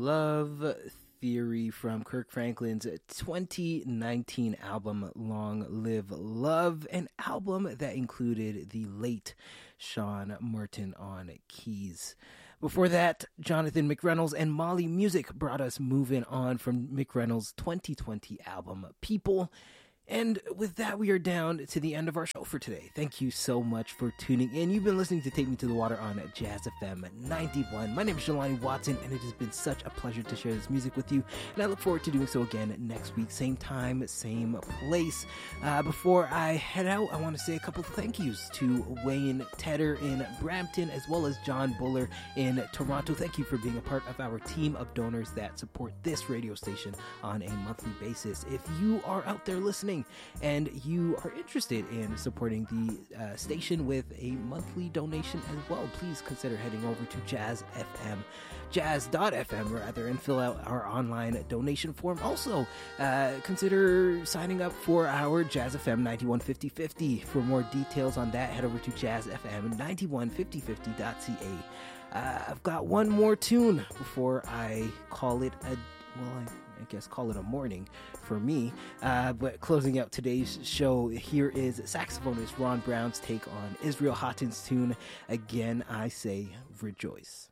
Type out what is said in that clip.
Love Theory from Kirk Franklin's 2019 album Long Live Love, an album that included the late Sean Martin on keys. Before that, Jonathan McReynolds and Molly Music brought us Moving On from McReynolds' 2020 album People. And with that, we are down to the end of our show for today. Thank you so much for tuning in. You've been listening to Take Me to the Water on Jazz FM 91. My name is Jelani Watson, and it has been such a pleasure to share this music with you. And I look forward to doing so again next week. Same time, same place. Before I head out, I want to say a couple of thank yous to Wayne Tedder in Brampton, as well as John Buller in Toronto. Thank you for being a part of our team of donors that support this radio station on a monthly basis. If you are out there listening, and you are interested in supporting the station with a monthly donation as well, please consider heading over to jazz.fm rather, and fill out our online donation form. Also, consider signing up for our Jazz FM 915050. For more details on that, head over to jazzfm915050.ca. I've got one more tune before I call it I guess call it a morning for me. But closing out today's show, here is saxophonist Ron Brown's take on Israel Houghton's tune, Again I Say Rejoice.